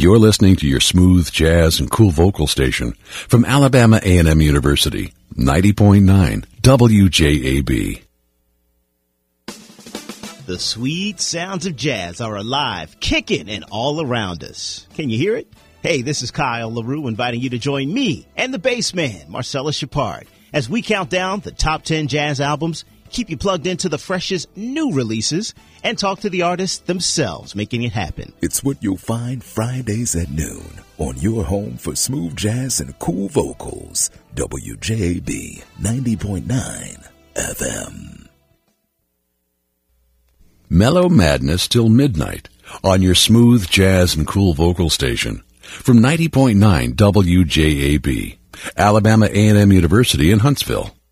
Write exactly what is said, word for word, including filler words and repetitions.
You're listening to your smooth jazz and cool vocal station from Alabama A and M University, ninety point nine W J A B. The sweet sounds of jazz are alive, kicking, and all around us. Can you hear it? Hey, this is Kyle LaRue inviting you to join me and the bass man, Marcellus Shepard, as we count down the top ten jazz albums, keep you plugged into the freshest new releases, and talk to the artists themselves making it happen. It's what you'll find Fridays at noon on your home for smooth jazz and cool vocals, W J A B ninety point nine F M. Mellow Madness till midnight on your smooth jazz and cool vocal station from ninety point nine W J A B, Alabama A and M University in Huntsville.